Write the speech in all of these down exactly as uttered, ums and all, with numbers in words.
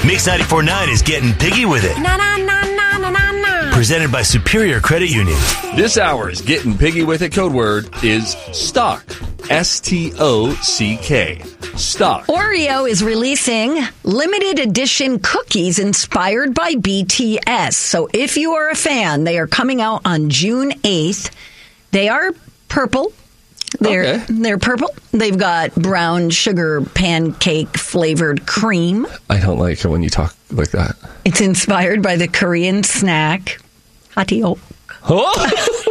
Mix ninety-four point nine is getting piggy with it. Na na na na na na na. Presented by Superior Credit Union. This hour's Getting Piggy with It code word is stock. S T O C K. Stock. Oreo is releasing limited edition cookies inspired by B T S. So if you are a fan, they are coming out on June eighth. They are purple. They're Okay. they're purple. They've got brown sugar pancake flavored cream. I don't like it when you talk like that. It's inspired by the Korean snack hatiok. Oh!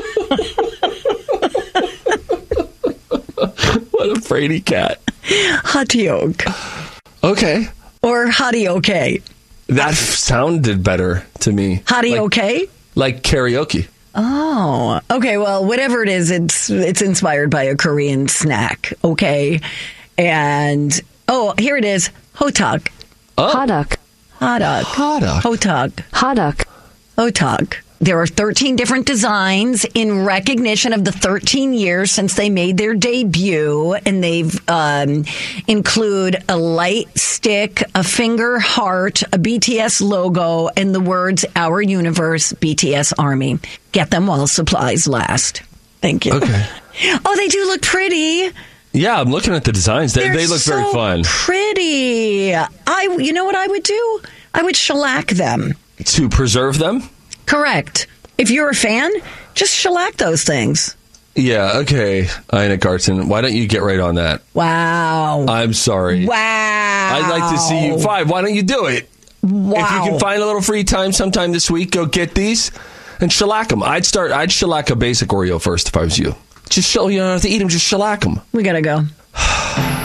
What a fraidy cat. Hatiok. Okay. Or hatioke. That sounded better to me. Hatioke? Like, like karaoke. Oh, okay. Well, whatever it is, it's it's inspired by a Korean snack. Okay, and oh, here it is, hotak, Oh. Haddock. hotak, Haddock. hotak, Haddock. hotak. There are thirteen different designs in recognition of the thirteen years since they made their debut, and they've um, include a light stick, a finger heart, a B T S logo, and the words "Our Universe, B T S Army." Get them while supplies last. Thank you. Okay. Oh, they do look pretty. Yeah, I'm looking at the designs. They, They're they look so very fun. Pretty. I. You know what I would do? I would shellac them. To preserve them? Correct. If you're a fan, just shellac those things. Yeah, okay. Ina Garten, why don't you get right on that? Wow. I'm sorry. Wow. I'd like to see you. Fine, why don't you do it? Wow. If you can find a little free time sometime this week, go get these and shellac them. I'd start, I'd shellac a basic Oreo first if I was you. Just, shell, you don't have to eat them, just shellac them. We gotta go.